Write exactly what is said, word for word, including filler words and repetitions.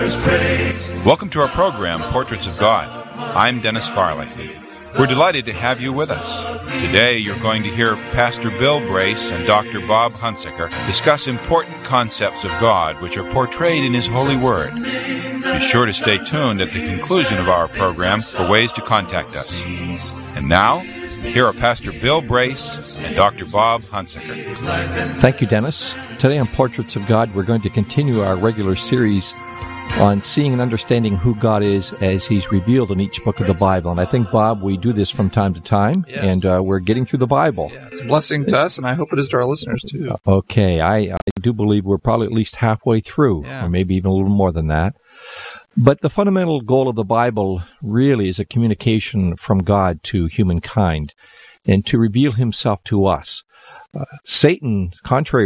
Welcome to our program, Portraits of God. I'm Dennis Farley. We're delighted to have you with us. Today you're going to hear Pastor Bill Brace and Doctor Bob Hunsaker discuss important concepts of God which are portrayed in His holy Word. Be sure to stay tuned at the conclusion of our program for ways to contact us. And now, here are Pastor Bill Brace and Doctor Bob Hunsaker. Thank you, Dennis. Today on Portraits of God, we're going to continue our regular series on seeing and understanding who God is as He's revealed in each book of the Bible. And I think, Bob, we do this from time to time, yes. and uh, we're getting through the Bible. Yeah, it's a blessing to us, and I hope it is to our listeners, too. Okay, I, I do believe we're probably at least halfway through, yeah. or maybe even a little more than that. But the fundamental goal of the Bible really is a communication from God to humankind and to reveal Himself to us. Uh, Satan, contrary